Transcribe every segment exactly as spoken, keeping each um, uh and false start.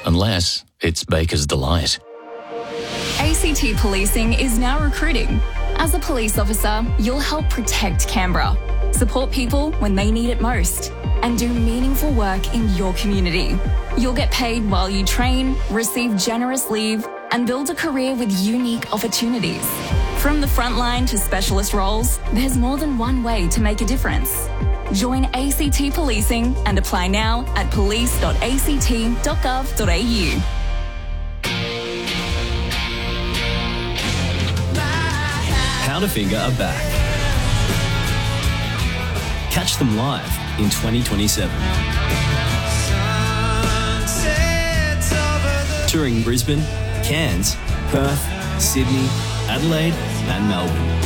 unless it's Baker's Delight. A C T Policing is now recruiting. As a police officer, you'll help protect Canberra, support people when they need it most, and do meaningful work in your community. You'll get paid while you train, receive generous leave, and build a career with unique opportunities. From the front line to specialist roles, there's more than one way to make a difference. Join A C T Policing and apply now at police dot a c t dot gov dot a u. Powderfinger are back. Catch them live in twenty twenty-seven. Touring Brisbane, Cairns, Perth, Sydney, Adelaide and Melbourne.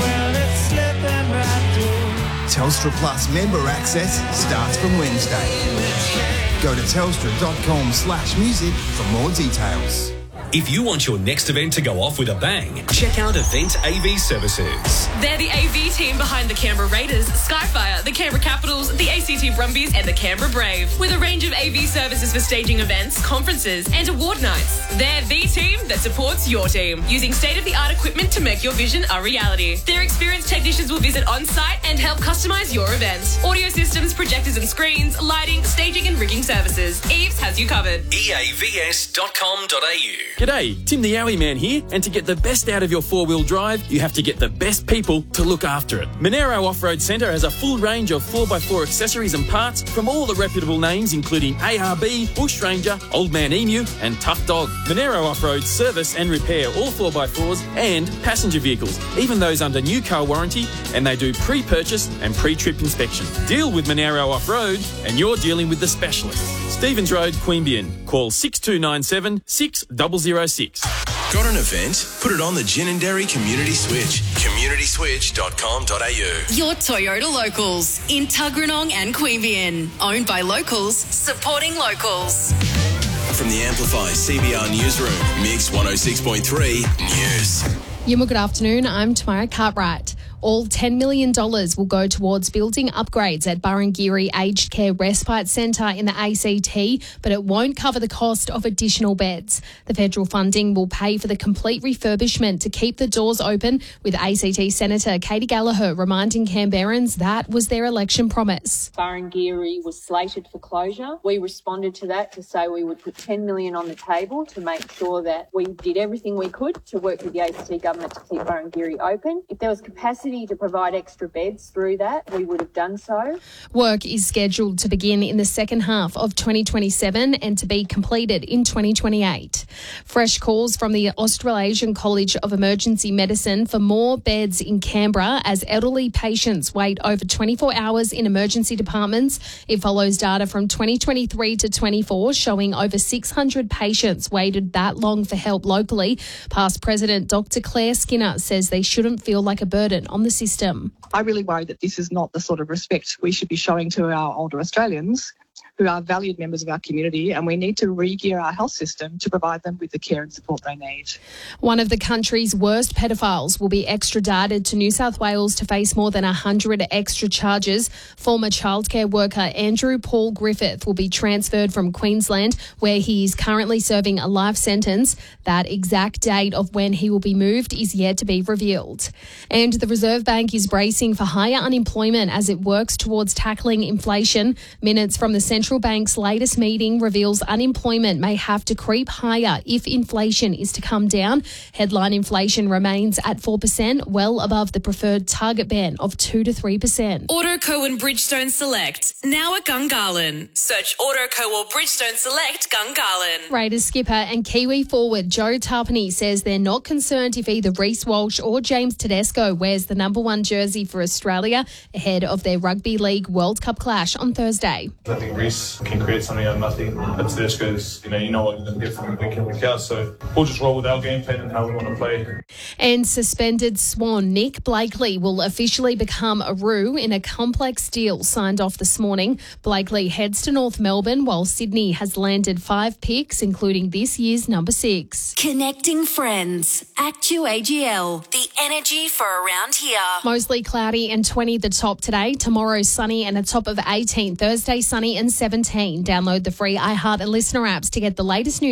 Telstra Plus member access starts from Wednesday. Go to telstra.com slash music for more details. If you want your next event to go off with a bang, check out Event A V Services. They're the A V team behind the Canberra Raiders, Skyfire, the Canberra Capitals, the A C T Brumbies and the Canberra Brave. With a range of A V services for staging events, conferences and award nights. They're the team that supports your team, using state-of-the-art equipment to make your vision a reality. Their experienced technicians will visit on-site and help customise your event. Audio systems, projectors and screens, lighting, staging and rigging services. Eves has you covered. e a v s dot com dot a u. G'day, Tim the Yowie Man here, and to get the best out of your four-wheel drive, you have to get the best people to look after it. Monero Off-Road Centre has a full range of four by four accessories and parts from all the reputable names including A R B, Bush Ranger, Old Man Emu and Tough Dog. Monero Off-Road service and repair all four by fours and passenger vehicles, even those under new car warranty, and they do pre-purchase and pre-trip inspection. Deal with Monero Off-Road and you're dealing with the specialist. Stevens Road, Queanbeyan. Call six two nine seven, six zero zero six. Got an event? Put it on the Gin and Dairy Community Switch. community switch dot com dot a u. Your Toyota Locals in Tuggeranong and Queanbeyan. Owned by locals, supporting locals. From the Amplify C B R Newsroom, Mix one oh six point three News. Yuma, good afternoon. I'm Tamara Cartwright. All ten million dollars will go towards building upgrades at Burrangiri Aged Care Respite Centre in the A C T, but it won't cover the cost of additional beds. The federal funding will pay for the complete refurbishment to keep the doors open, with A C T Senator Katie Gallagher reminding Canberrans that was their election promise. Burrangiri was slated for closure. We responded to that to say we would put ten million dollars on the table to make sure that we did everything we could to work with the A C T government to keep Burrangiri open. If there was capacity to provide extra beds through that, we would have done so. Work is scheduled to begin in the second half of twenty twenty-seven and to be completed in twenty twenty-eight. Fresh calls from the Australasian College of Emergency Medicine for more beds in Canberra as elderly patients wait over twenty-four hours in emergency departments. It follows data from twenty twenty-three to twenty-four showing over six hundred patients waited that long for help locally. Past President Doctor Claire Skinner says they shouldn't feel like a burden on the system. I really worry that this is not the sort of respect we should be showing to our older Australians who are valued members of our community, and we need to re-gear our health system to provide them with the care and support they need. One of the country's worst pedophiles will be extradited to New South Wales to face more than one hundred extra charges. Former childcare worker Andrew Paul Griffith will be transferred from Queensland, where he is currently serving a life sentence. That exact date of when he will be moved is yet to be revealed. And the Reserve Bank is bracing for higher unemployment as it works towards tackling inflation. Minutes from the central bank's latest meeting reveals unemployment may have to creep higher if inflation is to come down. Headline inflation remains at four percent, well above the preferred target band of two to three percent. Autoco and Bridgestone Select, now at Gungahlin. Search Autoco or Bridgestone Select Gungahlin. Raiders skipper and Kiwi forward Joe Tarpany says they're not concerned if either Reece Walsh or James Tedesco wears the number one jersey for Australia ahead of their Rugby League World Cup clash on Thursday. I think Reece can create something out of nothing. But Tedesco's, you know, you know what you're going to get from him week in, week out. So we'll just roll with our game plan and how we want to play. And suspended Swan Nick Blakely will officially become a Roo in a complex deal signed off this morning. Blakely heads to North Melbourne while Sydney has landed five picks, including this year's number six. Connecting friends. Actu A G L. The energy for around here. Mostly cloudy and twenty the top today. Tomorrow sunny and a top of eighteen. Thursday sunny and seventeen. Download the free iHeart and Listener apps to get the latest news.